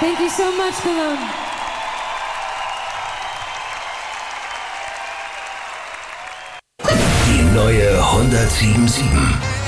Thank you so much, Cologne. Die neue 107.7